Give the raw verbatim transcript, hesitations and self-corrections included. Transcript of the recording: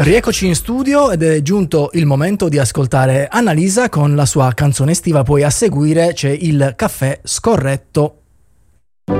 Rieccoci in studio ed è giunto il momento di ascoltare Annalisa con la sua canzone estiva, poi a seguire c'è il caffè scorretto.